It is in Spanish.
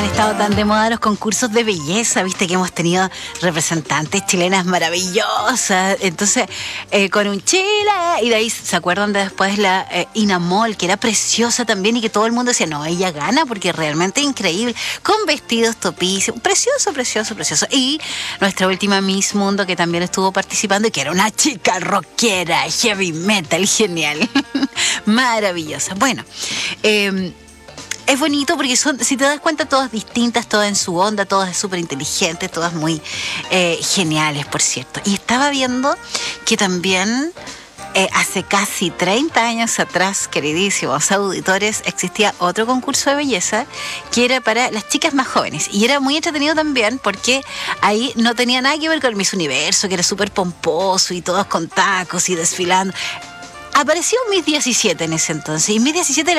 Han estado tan de moda los concursos de belleza, viste que hemos tenido representantes chilenas maravillosas. Entonces, con un Chile, y de ahí se acuerdan de después la Inamol, que era preciosa también y que todo el mundo decía, no, ella gana porque realmente increíble, con vestidos topísimos, precioso, precioso, precioso. Y nuestra última Miss Mundo, que también estuvo participando y que era una chica rockera, heavy metal, genial, maravillosa. Bueno, es bonito porque son, si te das cuenta, todas distintas, todas en su onda, todas súper inteligentes, todas muy geniales, por cierto. Y estaba viendo que también hace casi 30 años atrás, queridísimos auditores, existía otro concurso de belleza que era para las chicas más jóvenes. Y era muy entretenido también porque ahí no tenía nada que ver con el Miss Universo, que era súper pomposo y todos con tacos y desfilando. Apareció Miss 17 en ese entonces. Y Miss 17